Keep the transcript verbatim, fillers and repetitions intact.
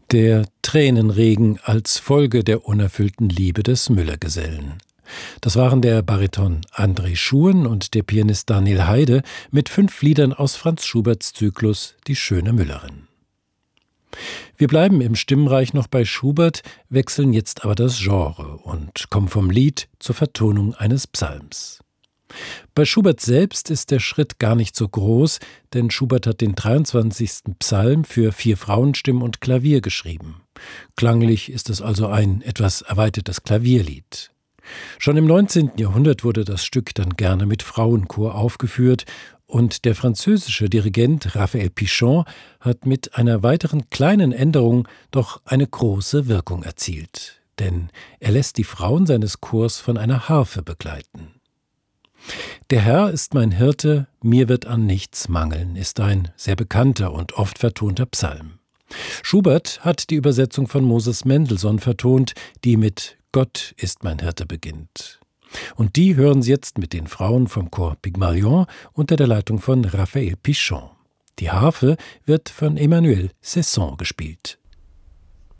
Der Tränenregen als Folge der unerfüllten Liebe des Müllergesellen. Das waren der Bariton André Schuhen und der Pianist Daniel Heide mit fünf Liedern aus Franz Schuberts Zyklus Die schöne Müllerin. Wir bleiben im Stimmreich noch bei Schubert, wechseln jetzt aber das Genre und kommen vom Lied zur Vertonung eines Psalms. Bei Schubert selbst ist der Schritt gar nicht so groß, denn Schubert hat den dreiundzwanzigsten Psalm für vier Frauenstimmen und Klavier geschrieben. Klanglich ist es also ein etwas erweitertes Klavierlied. Schon im neunzehnten Jahrhundert wurde das Stück dann gerne mit Frauenchor aufgeführt und der französische Dirigent Raphael Pichon hat mit einer weiteren kleinen Änderung doch eine große Wirkung erzielt. Denn er lässt die Frauen seines Chors von einer Harfe begleiten. Der Herr ist mein Hirte, mir wird an nichts mangeln, ist ein sehr bekannter und oft vertonter Psalm. Schubert hat die Übersetzung von Moses Mendelssohn vertont, die mit Gott ist mein Hirte beginnt. Und die hören Sie jetzt mit den Frauen vom Chor Pygmalion unter der Leitung von Raphael Pichon. Die Harfe wird von Emmanuel Cesson gespielt.